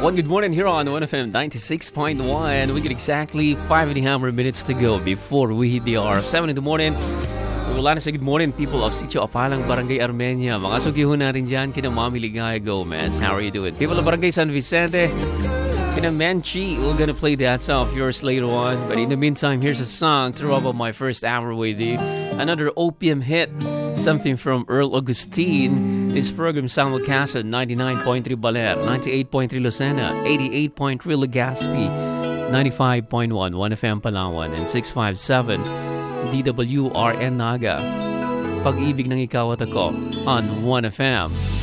One good morning here on 1FM 96.1. We got exactly 5.5 minutes to go before we hit the hour of 7 in the morning. We will say good morning, people of Sitio Apalang, Barangay Armenia. Mga sugihon natin dyan, kina Mami Ligaya Gomez. How are you doing? People of Barangay San Vicente, kina Manchi. We're gonna play that song of yours later on. But in the meantime, here's a song to wrap up my first hour with you. Another opium hit. Something from Earl Augustine. This program simulcast 99.3 Baler, 98.3 Lucena, 88.3 Legazpi, 95.1 1FM Palawan, and 657 DWRN Naga. Pag-ibig ng ikaw at ako on 1FM.